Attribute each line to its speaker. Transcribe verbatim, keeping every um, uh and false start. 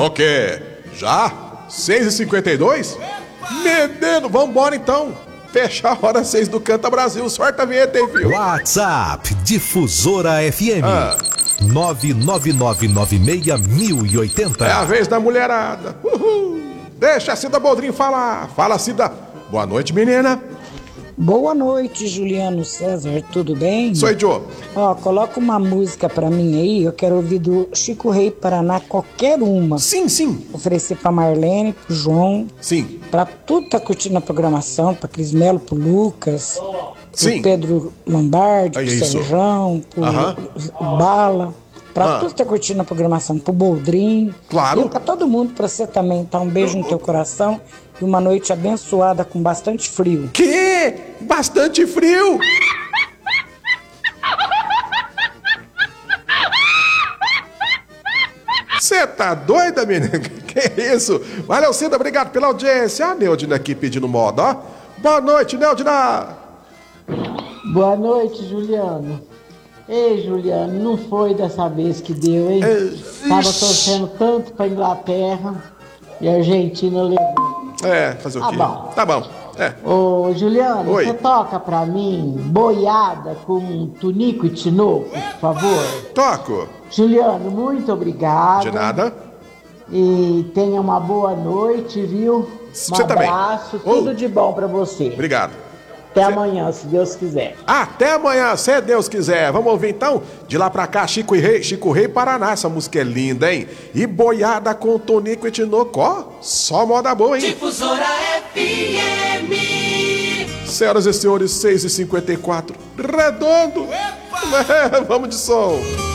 Speaker 1: O quê? Já? seis e cinquenta e dois? Menino, vambora então. Fecha a hora seis do Canta Brasil. Sorte a vinheta, hein, filho?
Speaker 2: WhatsApp Difusora F M. Ah. nove nove nove nove seis mil e oitenta.
Speaker 1: É a vez da mulherada. Uhul. Deixa a Cida Boldrin falar. Fala, Cida. Boa noite, menina.
Speaker 3: Boa noite, Juliano César, tudo bem?
Speaker 1: Sou Joe.
Speaker 3: Ó, coloca uma música pra mim aí, eu quero ouvir do Chico Rei Paraná, qualquer uma.
Speaker 1: Sim, sim.
Speaker 3: Oferecer pra Marlene, pro João.
Speaker 1: Sim.
Speaker 3: Pra tudo tá curtindo a programação, pra Cris Melo, pro Lucas.
Speaker 1: Sim.
Speaker 3: Pro Pedro Lombardi,
Speaker 1: é
Speaker 3: pro
Speaker 1: isso.
Speaker 3: Sérgio, pro uh-huh. Bala. Pra ah. tudo tá curtindo a programação, pro Boldrin.
Speaker 1: Claro.
Speaker 3: E pra todo mundo, pra você também, tá? Um beijo no teu coração. E uma noite abençoada com bastante frio.
Speaker 1: Que? Bastante frio? Você tá doida, menina? Que isso? Valeu, Cida, obrigado pela audiência. A Neudina aqui pedindo moda, ó. Boa noite, Neudina.
Speaker 4: Boa noite, Juliano. Ei, Juliano, não foi dessa vez que deu, hein? É, Tava torcendo tanto pra Inglaterra e a Argentina levou.
Speaker 1: É, fazer o quê?
Speaker 4: Tá bom.
Speaker 1: Tá bom. É.
Speaker 4: Ô, Juliano,
Speaker 1: Oi.
Speaker 4: Você toca pra mim boiada com Tunico e Tinoco, por favor?
Speaker 1: Toco.
Speaker 4: Juliano, muito obrigado.
Speaker 1: De nada.
Speaker 4: E tenha uma boa noite, viu?
Speaker 1: Você
Speaker 4: um
Speaker 1: também.
Speaker 4: abraço, tudo
Speaker 1: oh.
Speaker 4: de bom pra você.
Speaker 1: Obrigado.
Speaker 4: Até
Speaker 1: Cê...
Speaker 4: amanhã, se Deus quiser.
Speaker 1: Até amanhã, se Deus quiser. Vamos ouvir então? De lá pra cá, Chico Rei, Chico Rei Paraná. Essa música é linda, hein? E boiada com Tonico e Tinoco. Ó, só moda boa, hein?
Speaker 5: Difusora F M.
Speaker 1: Senhoras e senhores, seis e cinquenta e quatro. Redondo. É, vamos de som.